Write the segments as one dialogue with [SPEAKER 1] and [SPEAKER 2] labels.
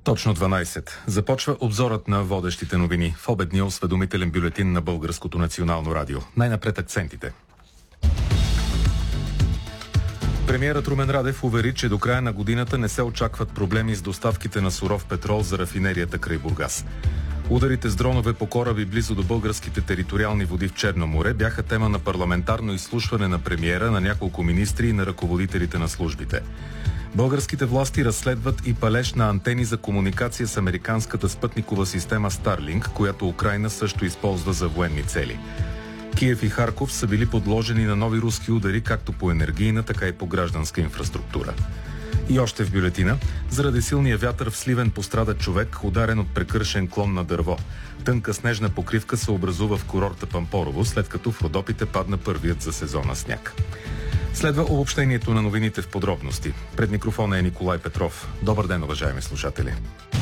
[SPEAKER 1] Точно 12. Започва обзорът на водещите новини в обедния осведомителен бюлетин на Българското национално радио. Най-напред акцентите. Премиерът Румен Радев увери, че до края на годината не се очакват проблеми с доставките на суров петрол за рафинерията край Бургас. Ударите с дронове по кораби близо до българските териториални води в Черно море бяха тема на парламентарно изслушване на премиера, на няколко министри и на ръководителите на службите. Българските власти разследват и палеж на антени за комуникация с американската спътникова система Starlink, която Украйна също използва за военни цели. Киев и Харков са били подложени на нови руски удари както по енергийна, така и по гражданска инфраструктура. И още в бюлетина, заради силния вятър в Сливен пострада човек, ударен от прекършен клон на дърво. Тънка снежна покривка се образува в курорта Пампорово, след като в Родопите падна първият за сезона сняг. Следва обобщението на новините в подробности. Пред микрофона е Николай Петров. Добър ден, уважаеми слушатели.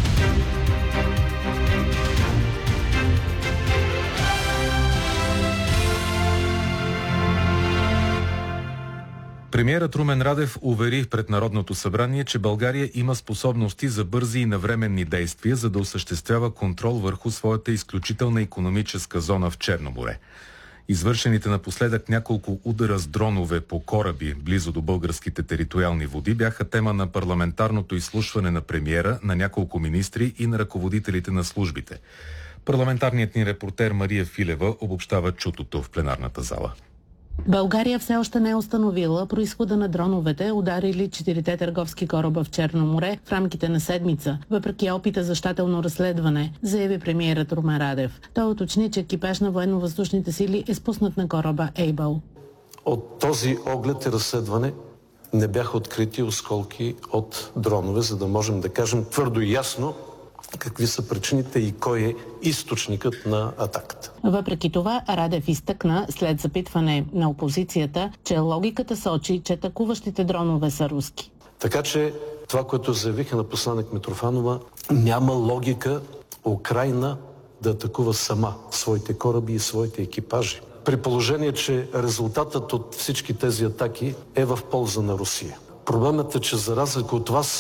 [SPEAKER 1] Премиерът Румен Радев увери пред Народното събрание, че България има способности за бързи и навременни действия, за да осъществява контрол върху своята изключителна икономическа зона в Черно море. Извършените напоследък няколко удара с дронове по кораби близо до българските териториални води бяха тема на парламентарното изслушване на премиера, на няколко министри и на ръководителите на службите. Парламентарният ни репортер Мария Филева обобщава чутото в пленарната зала.
[SPEAKER 2] България все още не е установила произхода на дроновете, ударили 4 търговски кораба в Черно море в рамките на седмица, въпреки опита за щателно разследване, заяви премиерът Румен Радев. Той уточни, че екипаж на военно-въздушните сили е спуснат на кораба Ейбъл.
[SPEAKER 3] От този оглед и разследване не бяха открити осколки от дронове, за да можем да кажем твърдо и ясно какви са причините и кой е източникът на атаката.
[SPEAKER 2] Въпреки това, Радев изтъкна след запитване на опозицията, че логиката сочи, че атакуващите дронове са руски.
[SPEAKER 3] Така че това, което заявиха на посланик Митрофанова, няма логика Украйна да атакува сама своите кораби и своите екипажи. При положение, че резултатът от всички тези атаки е в полза на Русия. Проблемът е, че за разлика от вас,